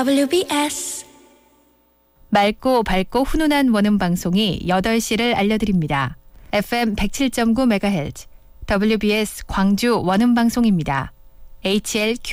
WBS 맑고 밝고 훈훈한 원음 방송이 8시를 알려드립니다. FM 107.9MHz WBS 광주 원음 방송입니다. HLQ